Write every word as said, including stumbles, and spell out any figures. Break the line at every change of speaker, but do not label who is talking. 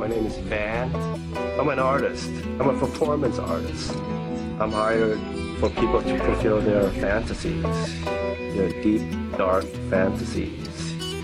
My name is Van. I'm an artist. I'm a performance artist. I'm hired for people to fulfill their fantasies, their deep, dark fantasies.